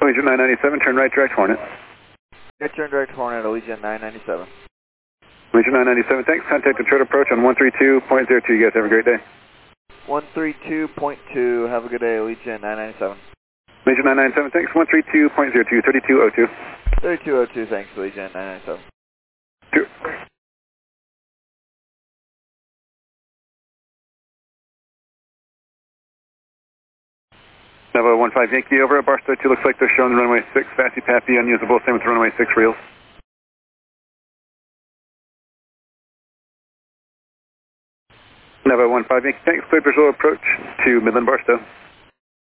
Allegiant 997, turn right, direct Hornet. Good turn direct Hornet, Allegiant 997. Allegiant 997, thanks. Contact Detroit approach on 132.02. You guys have a great day. 132.2, have a good day, Allegiant 997. Allegiant 997, thanks. 132.02, 3202. 3202, thanks, Allegiant 997. Two. Nova 15 Yankee over at Barstow 2, looks like they're showing the runway 6, Fassy Pappy, unusable, same with runway 6 reels. Nova 15 Yankee, thanks, cleared visual approach to Midland Barstow.